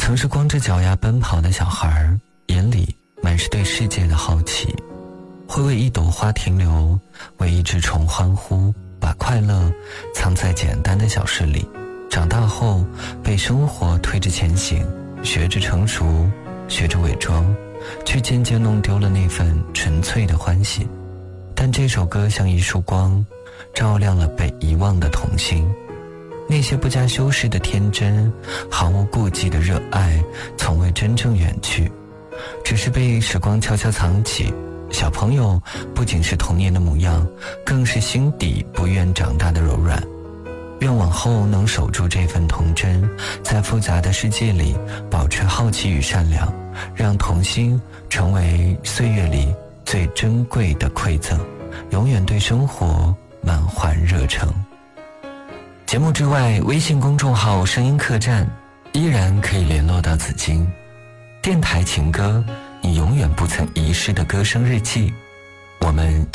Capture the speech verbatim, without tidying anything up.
曾是光着脚丫奔跑的小孩，眼里满是对世界的好奇，会为一朵花停留，为一只虫欢呼，把快乐藏在简单的小事里。长大后被生活推着前行，学着成熟，学着伪装，却渐渐弄丢了那份纯粹的欢喜。但这首歌像一束光，照亮了被遗忘的童心。那些不加修饰的天真，毫无顾忌的热爱，从未真正远去，只是被时光悄悄藏起。小朋友不仅是童年的模样，更是心底不愿长大的柔软。愿往后能守住这份童真，在复杂的世界里保持好奇与善良，让童心成为岁月里最珍贵的馈赠，永远对生活满怀热诚。节目之外，微信公众号声音客栈依然可以联络到紫金。电台情歌，你永远不曾遗失的歌声日记，我们